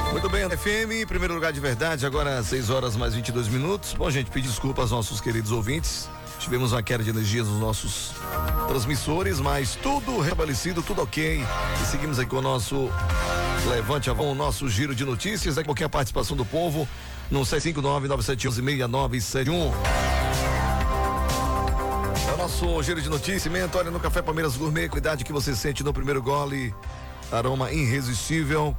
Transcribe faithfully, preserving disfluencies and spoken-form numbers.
Muito bem, F M, primeiro lugar de verdade, agora seis horas mais vinte e dois minutos. Bom, gente, pedir desculpa aos nossos queridos ouvintes. Tivemos uma queda de energia nos nossos transmissores, mas tudo restabelecido, tudo ok. E seguimos aqui com o nosso Levante a Mão, o nosso giro de notícias. Daqui a pouquinho a participação do povo no seis cinco nove, nove sete um, seis nove sete um. É o nosso giro de notícias. Olha, no Café Palmeiras Gourmet, qualidade que você sente no primeiro gole. Aroma irresistível.